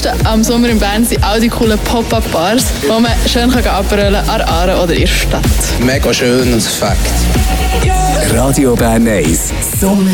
Coolste am Sommer in Bern sind all die coolen Pop-Up-Bars, wo man schön abrollen kann an der Aare oder in der Stadt. Mega schön und Fakt. Radio Bern 1 Sommer